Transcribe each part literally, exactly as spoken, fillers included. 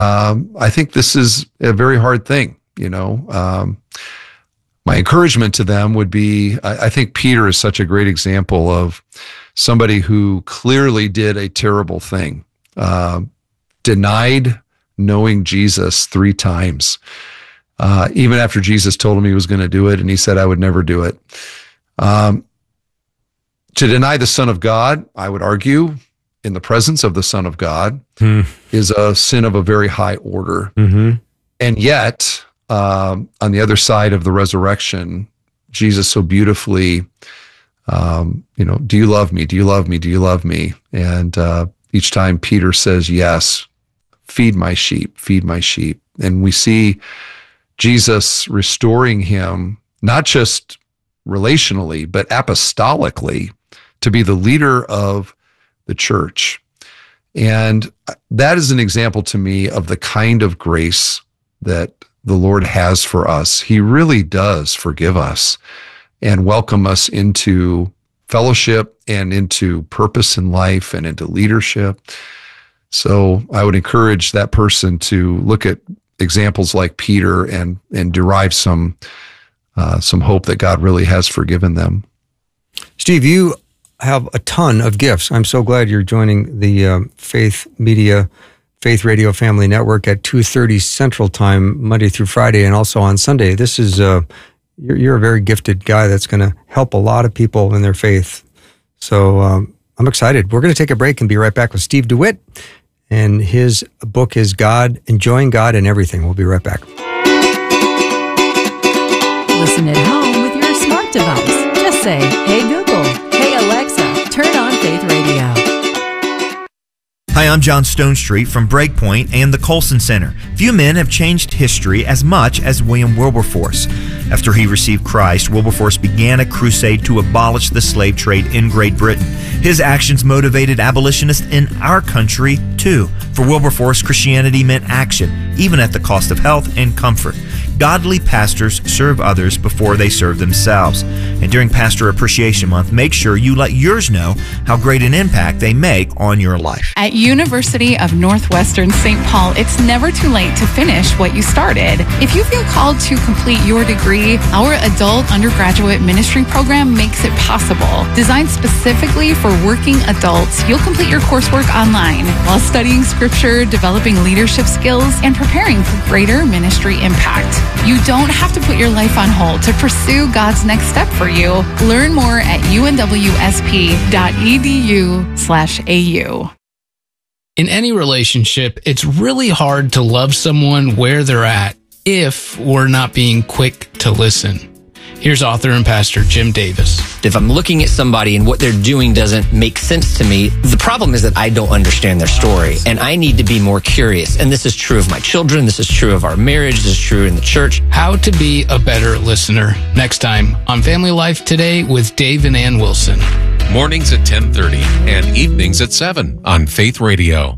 um, I think this is a very hard thing, you know. Um, my encouragement to them would be, I, I think Peter is such a great example of somebody who clearly did a terrible thing, uh, denied knowing Jesus three times, uh, even after Jesus told him he was going to do it, and he said, I would never do it. Um, to deny the Son of God, I would argue, in the presence of the Son of God, hmm. is a sin of a very high order. Mm-hmm. And yet, um, on the other side of the resurrection, Jesus so beautifully, um, you know, do you love me? Do you love me? Do you love me? And uh, each time Peter says, yes, feed my sheep, feed my sheep. And we see Jesus restoring him, not just relationally, but apostolically, to be the leader of the church. And that is an example to me of the kind of grace that the Lord has for us. He really does forgive us and welcome us into fellowship and into purpose in life and into leadership. So I would encourage that person to look at examples like Peter and and derive some uh, some hope that God really has forgiven them. Steve, you have a ton of gifts. I'm so glad you're joining the uh, Faith Media, Faith Radio Family Network at two thirty Central Time, Monday through Friday, and also on Sunday. This is, uh, you're, you're a very gifted guy that's going to help a lot of people in their faith. So um, I'm excited. We're going to take a break and be right back with Steve DeWitt. And his book is God, Enjoying God in Everything. We'll be right back. Listen at home with your smart device. Just say, hey Google, hey Alexa, turn on Faith Radio. Hi, I'm John Stonestreet from Breakpoint and the Colson Center. Few men have changed history as much as William Wilberforce. After he received Christ, Wilberforce began a crusade to abolish the slave trade in Great Britain. His actions motivated abolitionists in our country, too. For Wilberforce, Christianity meant action, even at the cost of health and comfort. Godly pastors serve others before they serve themselves. And during Pastor Appreciation Month, make sure you let yours know how great an impact they make on your life. At University of Northwestern Saint Paul, it's never too late to finish what you started. If you feel called to complete your degree, our adult undergraduate ministry program makes it possible. Designed specifically for working adults, you'll complete your coursework online while studying scripture, developing leadership skills, and preparing for greater ministry impact. You don't have to put your life on hold to pursue God's next step for you. Learn more at unwsp.edu slash AU. In any relationship, it's really hard to love someone where they're at if we're not being quick to listen. Here's author and pastor Jim Davis. If I'm looking at somebody and what they're doing doesn't make sense to me, the problem is that I don't understand their story, and I need to be more curious. And this is true of my children. This is true of our marriage. This is true in the church. How to be a better listener. Next time on Family Life Today with Dave and Ann Wilson. Mornings at ten thirty and evenings at seven on Faith Radio.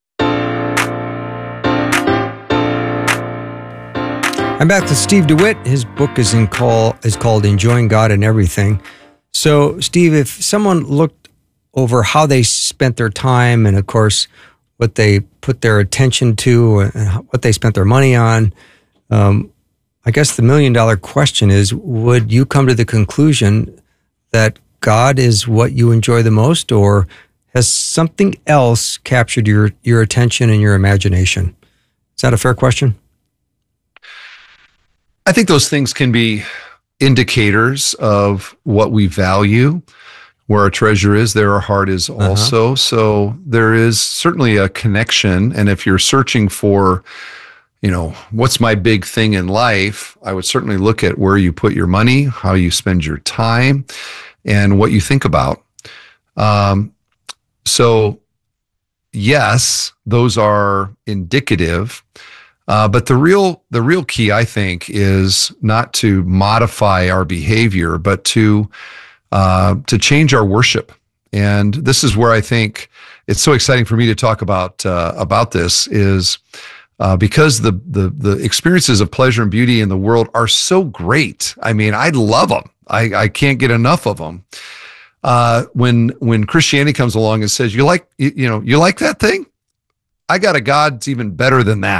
I'm back with Steve DeWitt. His book is in call is called Enjoying God in Everything. So, Steve, if someone looked over how they spent their time and, of course, what they put their attention to and what they spent their money on, um, I guess the million-dollar question is, would you come to the conclusion that God is what you enjoy the most, or has something else captured your, your attention and your imagination? Is that a fair question? I think those things can be indicators of what we value. Where our treasure is, there our heart is also. Uh-huh. So there is certainly a connection. And if you're searching for, you know, what's my big thing in life, I would certainly look at where you put your money, how you spend your time, and what you think about. Um, so yes, those are indicative. Uh, but the real the real key, I think, is not to modify our behavior, but to uh, to change our worship. And this is where I think it's so exciting for me to talk about uh, about this is uh, because the, the the experiences of pleasure and beauty in the world are so great. I mean, I love them. I, I can't get enough of them. Uh, when when Christianity comes along and says, "You like you, you know you like that thing," I got a God that's even better than that.